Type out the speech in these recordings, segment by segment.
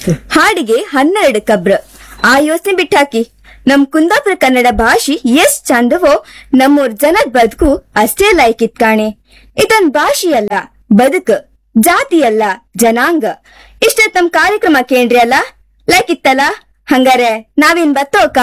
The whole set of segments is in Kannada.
ಹಾಡಿಗೆ 12 ಕಬ್ರ. ಆ ಯೋಚನೆ ಬಿಟ್ಟಾಕಿ. ನಮ್ ಕುಂದಾಪುರ ಕನ್ನಡ ಭಾಷೆ ಎಷ್ಟ್ ಚಂದವೋ ನಮ್ಮೂರ್ ಜನದ್ ಬದುಕು ಅಷ್ಟೇ ಲೈಕಿತ್ ಕಾಣೆ. ಇದೊಂದ್ ಭಾಷೆಯಲ್ಲ, ಬದುಕು, ಜಾತಿಯಲ್ಲ, ಜನಾಂಗ. ಇಷ್ಟ ನಮ್ ಕಾರ್ಯಕ್ರಮ ಕೇಂದ್ರಿ ಅಲ್ಲ, ಲೈಕಿತ್ತಲ್ಲ. ಹಂಗಾರೆ ನಾವೇನ್ ಬತ್ತೋಕ?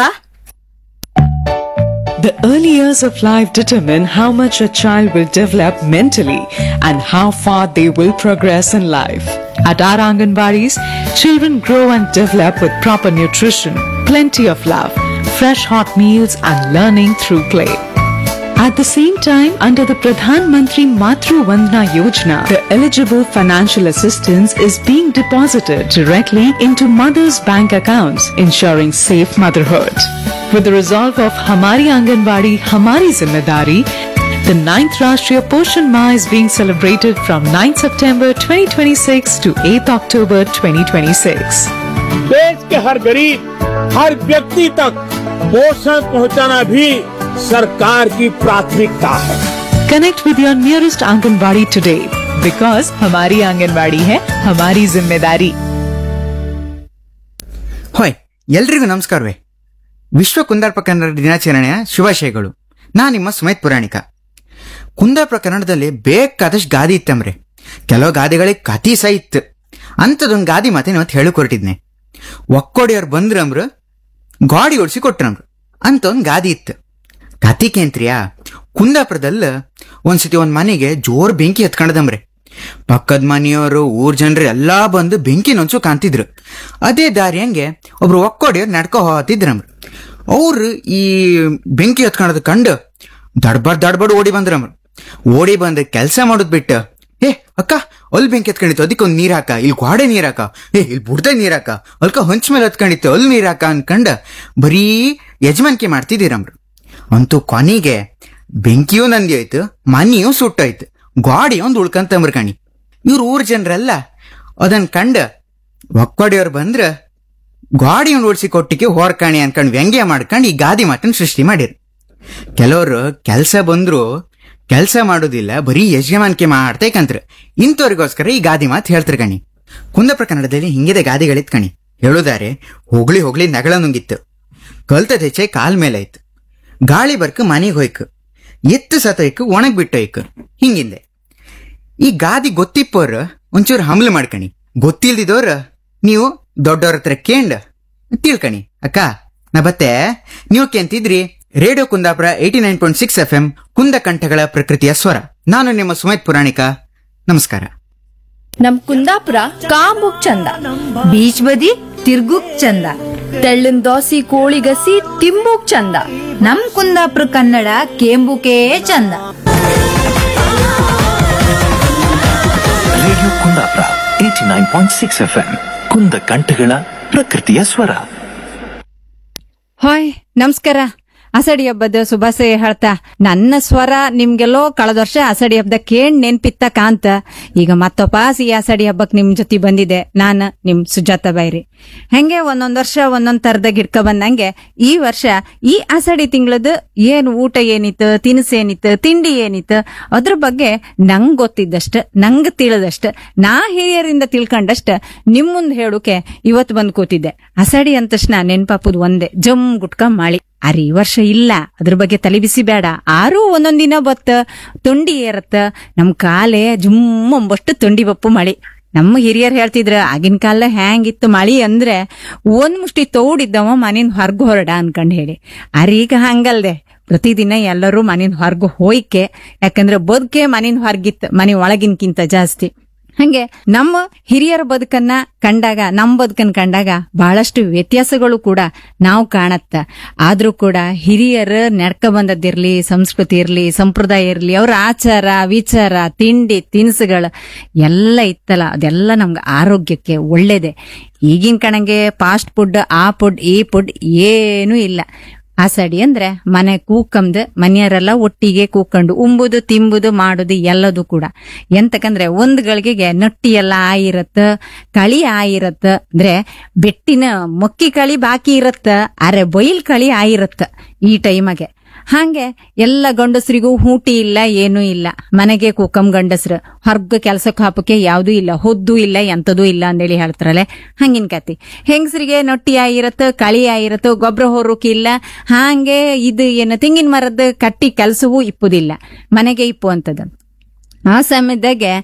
The early years of life determine how much a child will develop mentally and how far they will progress in life. At our Anganwadis, children grow and develop with proper nutrition, plenty of love, fresh hot meals and learning through play. At the same time, under the Pradhan Mantri Matru Vandana Yojana, the eligible financial assistance is being deposited directly into mothers' bank accounts, ensuring safe motherhood. With the resolve of Hamari Anganwadi, Hamari Zimmedari, the 9th Rashtriya Poshan Ma is being celebrated from 9th September 2026 to 8th October 2026. देश के हर गरीब, हर व्यक्ति तक पोषण पहुंचाना भी सरकार की प्राथमिकता है. Connect with your nearest Anganwadi today because Hamari Anganwadi hai Hamari Zimmedari. ಹೋಯ್, ಎಲ್ರಿಗೂ ನಮಸ್ಕಾರವೇ. ವಿಶ್ವ ಕುಂದಾಪುರ ಕನ್ನಡ ದಿನಾಚರಣೆಯ ಶುಭಾಶಯಗಳು. ನಾನು ನಿಮ್ಮ ಸುಮೇತ್ ಪುರಾಣಿಕ. ಕುಂದಾಪುರ ಕನ್ನಡದಲ್ಲಿ ಬೇಕಾದಷ್ಟು ಗಾದಿ ಇತ್ತಂಬ್ರೆ. ಕೆಲವು ಗಾದಿಗಳಿಗೆ ಕತಿ ಸಹ ಇತ್ತು. ಅಂಥದೊಂದು ಗಾದಿ ಮಾತೆ ಇವತ್ತು ಹೇಳಿಕೊಟ್ಟಿದ್ನೆ. ಒಕ್ಕೋಡಿಯವ್ರು ಬಂದ್ರಮ್ರು, ಗಾಡಿ ಓಡಿಸಿ ಕೊಟ್ರಮ್ರು ಅಂತ ಒಂದು ಗಾದಿ ಇತ್ತು. ಕತಿಕೇಂತ್ರಿಯಾ, ಕುಂದಾಪುರದಲ್ಲ ಒಂದ್ಸತಿ ಒಂದ್ ಮನೆಗೆ ಜೋರ್ ಬೆಂಕಿ ಹತ್ಕೊಂಡದಂಬ್ರೆ. ಪಕ್ಕದ ಮನೆಯವರು, ಊರ್ ಜನರು ಎಲ್ಲಾ ಬಂದು ಬೆಂಕಿ ನೊಂಚು ಕಾಣ್ತಿದ್ರು. ಅದೇ ದಾರಿ ಹಂಗೆ ಒಬ್ರು ಒಕ್ಕೋಡಿಯವ್ರು ನಡ್ಕೊ ಹೋಗ್ತಿದ್ರಮ್ರು. ಅವ್ರು ಈ ಬೆಂಕಿ ಹತ್ಕೊಳ್ಳೋದು ಕಂಡು ದಡ್ಬಡ್ ಓಡಿ ಬಂದ್ರಮ್ರು. ಓಡಿ ಬಂದು ಕೆಲಸ ಮಾಡೋದ್ ಬಿಟ್ಟು, ಅಕ್ಕ ಅಲ್ಲಿ ಬೆಂಕಿ ಹತ್ಕೊಂಡಿತ್ತು, ಅದಕ್ಕೊಂದು ನೀರ್ ಹಾಕ, ಇಲ್ಲಿ ಗೋಡೆ ನೀರ್ ಹಾಕ, ಇಲ್ಲಿ ಬುಡ್ದೆ ನೀರ್ ಹಾಕ, ಅಲ್ಕ ಹೊಂಚ ಮೇಲೆ ಹತ್ಕೊಂಡಿತ್ತು, ಅಲ್ಲಿ ನೀರ್ ಹಾಕ ಅನ್ಕಂಡ ಬರೀ ಯಜಮಾನಿಕೆ ಮಾಡ್ತಿದ್ದೀರಮ್ರು. ಅಂತೂ ಕೊನೆಗೆ ಬೆಂಕಿಯೂ ನಂದಿ ಆಯ್ತು, ಮನೆಯೂ ಸುಟ್ಟಾಯ್ತು, ಗಾಡಿ ಒಂದು ಉಳ್ಕಂತಂಬ್ರ ಕಣಿ. ಇವ್ರ ಊರ್ ಜನರೆಲ್ಲ ಅದನ್ ಕಂಡ ಒಕ್ಕೋಡಿಯವ್ರು ಬಂದ್ರ ಗಾಡಿ ಒಂದು ಓಡಿಸಿ ಕೊಟ್ಟಿಗೆ ಹೊರ್ಕಾಣಿ ಅನ್ಕಂಡ್ ವ್ಯಂಗ್ಯ ಮಾಡ್ಕೊಂಡು ಈ ಗಾದಿ ಮಾತನ್ನ ಸೃಷ್ಟಿ ಮಾಡಿರು. ಕೆಲವರು ಕೆಲಸ ಬಂದ್ರು ಕೆಲಸ ಮಾಡೋದಿಲ್ಲ, ಬರೀ ಯಜಮಾನಿಕೆ ಮಾಡ್ತೇಕಂತ್ರ. ಇಂಥವ್ರಿಗೋಸ್ಕರ ಈ ಗಾದಿ ಮಾತು ಹೇಳ್ತಾರ ಕಣಿ. ಕುಂದಾಪುರ ಕನ್ನಡದಲ್ಲಿ ಹಿಂಗಿದೆ ಗಾದಿಗಳಿತ್ ಕಣಿ. ಹೇಳುದಾರೆ, ಹೋಗ್ಲಿ ನಗಳ ನುಂಗಿತ್ತು, ಕಲ್ತದ ಹೆಚ್ಚೆ ಕಾಲ್ ಮೇಲಾಯ್ತು, ಗಾಳಿ ಬರ್ಕ ಮನೆಗೆ ಹೋಯ್ಕು, ಎತ್ತು ಸತೋಯ್ಕು, ಒಣಗ್ ಬಿಟ್ಟೋಯ್ಕು, ಹಿಂಗಿಂದೆ. ಈ ಗಾದಿ ಗೊತ್ತಿಪ್ಪೋರ್ ಒಂಚೂರು ಹಮ್ಲು ಮಾಡ್ಕಣಿ. ಗೊತ್ತಿಲ್ದಿದವ್ರ ನೀವು ದೊಡ್ಡವ್ರ ಹತ್ರ ಕೇಂಡ ತಿಳ್ಕಣಿ. ಅಕ್ಕ ನಾ ಬತ್ತೆ, ನೀವು ಕೇಂತಿದ್ರಿ ರೇಡಿಯೋ ಕುಂದಾಪುರ 89.6 FM, ಕುಂದ ಕಂಠಗಳ ಪ್ರಕೃತಿಯ ಸ್ವರ. ನಾನು ನಿಮ್ಮ ಸುಮೇತ್ ಪುರಾಣಿಕ. ನಮಸ್ಕಾರ. ನಮ್ ಕುಂದಾಪುರ ಕಾಂಬುಕ್ ಚಂದ, ಬೀಚ್ ಬದಿ ತಿರ್ಗುಕ್ ಚಂದ, ತೆಳ್ಳನ್ ದೋಸಿ ಕೋಳಿಗಸಿ ತಿಂಬುಕ್ ಚಂದ. ನಮ್ ಕುಂದಾಪುರ ಕನ್ನಡ ಕೇಂಬುಕೇ ಚಂದ. ರೇಡಿಯೋ ಕುಂದಾಪುರ 89.6 FM, ಕುಂದ ಕಂಠಗಳ ಪ್ರಕೃತಿಯ ಸ್ವರ. ಹಾಯ್, ನಮಸ್ಕಾರ. ಅಸಡಿ ಹಬ್ಬದ ಶುಭಾಶಯ ಹೇಳ್ತಾ, ನನ್ನ ಸ್ವರ ನಿಮ್ಗೆಲ್ಲೋ ಕಳೆದ ವರ್ಷ ಅಸಡಿ ಹಬ್ಬದ ಕೇಳ್ ನೆನ್ಪಿತ್ತ ಕಾಂತ ಈಗ ಮತ್ತೊಪಾಸ್ ಈ ಅಸಡಿ ಹಬ್ಬಕ್ ನಿಮ್ ಜೊತೆ ಬಂದಿದೆ. ನಾನು ನಿಮ್ ಸುಜಾತ ಬೈರಿ. ಹೆಂಗೆ ಒಂದೊಂದ್ ವರ್ಷ ಒಂದೊಂದ್ ತರದ ಗಿಡ್ಕ ಬಂದಂಗೆ ಈ ವರ್ಷ ಈ ಅಸಡಿ ತಿಂಗಳದ ಏನ್ ಊಟ ಏನಿತ್ತು, ತಿನಿಸು ಏನಿತ್ತು, ತಿಂಡಿ ಏನಿತ್ತು, ಅದ್ರ ಬಗ್ಗೆ ನಂಗ್ ಗೊತ್ತಿದ್ದಷ್ಟ, ನಂಗ್ ತಿಳಿದಷ್ಟ, ನಾ ಹಿರಿಯರಿಂದ ತಿಳ್ಕೊಂಡಷ್ಟ ನಿಮ್ ಮುಂದ್ ಹೇಳುಕೆ ಇವತ್ ಬಂದ್ ಕೂತಿದ್ದೆ. ಅಸಡಿ ಅಂದ ತಕ್ಷಣ ನೆನ್ಪಾಪುದ್ ಒಂದೇ, ಜಮ್ ಗುಟ್ಕ ಮಾಳಿ. ಅರೆ ಈ ವರ್ಷ ಇಲ್ಲ, ಅದ್ರ ಬಗ್ಗೆ ತಲೆ ಬಿಸಿ ಬೇಡ. ಆರೂ ಒಂದೊಂದಿನ ಬತ್ತ ತೊಂಡಿ ಏರತ್ತ, ನಮ್ ಕಾಲೇ ಜುಮ್ಮಂಬಷ್ಟು ತೊಂಡಿ ಬಪ್ಪು ಮಳಿ. ನಮ್ಮ ಹಿರಿಯರ್ ಹೇಳ್ತಿದ್ರ ಆಗಿನ ಕಾಲ ಹ್ಯಾಂಗಿತ್ತು ಮಳಿ ಅಂದ್ರೆ ಒಂದ್ ಮುಷ್ಟಿ ತೌಡಿದ್ದವ ಮನಿನ್ ಹೊರ್ಗು ಹೊರಡ ಅನ್ಕಂಡ್ ಹೇಳಿ. ಅರೀಗ ಹಂಗಲ್ದೆ, ಪ್ರತಿದಿನ ಎಲ್ಲರೂ ಮನಿನ್ ಹೊರ್ಗು ಹೋಯ್ಕೆ. ಯಾಕಂದ್ರೆ ಬದುಕೆ ಮನಿನ್ ಹೊರ್ಗಿತ್ತು, ಮನೆ ಒಳಗಿನ್ಕಿಂತ ಜಾಸ್ತಿ. ಹಂಗೆ ನಮ್ಮ ಹಿರಿಯರ ಬದುಕನ್ನ ಕಂಡಾಗ, ನಮ್ ಬದುಕನ್ನ ಕಂಡಾಗ ಬಹಳಷ್ಟು ವ್ಯತ್ಯಾಸಗಳು ಕೂಡ ನಾವು ಕಾಣತ್ತ. ಆದ್ರೂ ಕೂಡ ಹಿರಿಯರ ನಡ್ಕ ಬಂದದ್ದಿರ್ಲಿ, ಸಂಸ್ಕೃತಿ ಇರ್ಲಿ, ಸಂಪ್ರದಾಯ ಇರ್ಲಿ, ಅವ್ರ ಆಚಾರ ವಿಚಾರ, ತಿಂಡಿ ತಿನಿಸುಗಳು ಎಲ್ಲ ಇತ್ತಲ್ಲ, ಅದೆಲ್ಲ ನಮ್ಗೆ ಆರೋಗ್ಯಕ್ಕೆ ಒಳ್ಳೇದೆ. ಈಗಿನ ಕಣಂಗೆ ಫಾಸ್ಟ್ ಫುಡ್, ಆ ಫುಡ್ ಈ ಫುಡ್ ಏನೂ ಇಲ್ಲ. ಆಸಡಿ ಅಂದ್ರೆ ಮನೆ ಕೂಕಂದು ಮನೆಯವರೆಲ್ಲ ಒಟ್ಟಿಗೆ ಕೂಕೊಂಡು ಉಂಬುದು ತಿಂಬುದು ಮಾಡುದು ಎಲ್ಲದು ಕೂಡ. ಎಂತಕಂದ್ರೆ ಒಂದ್ ಗಳಿಗೆಗೆ ನಟ್ಟಿ ಎಲ್ಲ ಆಯಿರತ್ತ, ಕಳಿ ಆಯಿರತ್ತ, ಅಂದ್ರೆ ಬೆಟ್ಟಿನ ಮೊಕ್ಕಿ ಕಳಿ ಬಾಕಿ ಇರತ್ತ, ಅರೆ ಬೈಲ್ ಕಳಿ ಆಯಿರತ್ತ ಈ ಟೈಮಗೆ. ಹಾಗೆ ಎಲ್ಲ ಗಂಡಸ್ರಿಗೂ ಹೂಟಿ ಇಲ್ಲ ಏನೂ ಇಲ್ಲ, ಮನೆಗೆ ಕೂಕಂ ಗಂಡಸ್ರು, ಹೊರ್ಗ ಕೆಲ್ಸಕ್ಕೆ ಹಾಪಕ್ಕೆ ಯಾವ್ದೂ ಇಲ್ಲ, ಹೊದ್ದು ಇಲ್ಲ ಎಂತದೂ ಇಲ್ಲ ಅಂದೇಳಿ ಹೇಳ್ತಾರಲ್ಲ, ಹಂಗಿನ ಕತಿ. ಹೆಂಗಸರಿಗೆ ನೊಟ್ಟಿ ಆಗಿರತ್ತ, ಕಳಿ ಆಗಿರತ್ತ, ಗೊಬ್ಬರ ಹೊರೋಕೆ ಇಲ್ಲ, ಹಾಗೆ ಇದು ಏನು ತೆಂಗಿನ ಮರದ ಕಟ್ಟಿ ಕೆಲ್ಸವೂ ಇಪ್ಪುದಿಲ್ಲ, ಮನೆಗೆ ಇಪ್ಪು ಅಂತದ. ಆ ಸಮಯದಾಗೆ